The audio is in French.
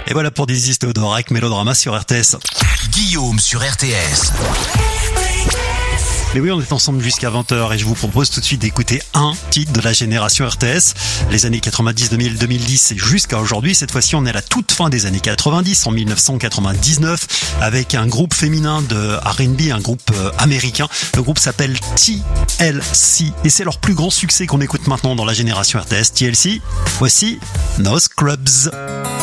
Et voilà pour This is Théodore avec Mélodrama sur RTS. Guillaume sur RTS. Mais oui, on est ensemble jusqu'à 20h et je vous propose tout de suite d'écouter un titre de la génération RTS. Les années 90, 2000, 2010 et jusqu'à aujourd'hui. Cette fois-ci, on est à la toute fin des années 90, en 1999, avec un groupe féminin de R&B, un groupe américain. Le groupe s'appelle TLC et c'est leur plus grand succès qu'on écoute maintenant dans la génération RTS. TLC, voici No Scrubs.